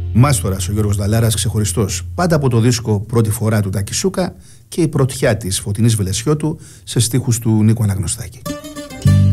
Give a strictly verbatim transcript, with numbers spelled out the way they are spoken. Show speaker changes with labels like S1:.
S1: Μάστορας ο Γιώργος Δαλάρας, ξεχωριστός πάντα από το δίσκο «Πρώτη φορά» του Τάκη Σούκα και η πρωτιά της Φωτεινής Βελεσιώτου σε στίχους του Νίκου Αναγνωστάκη.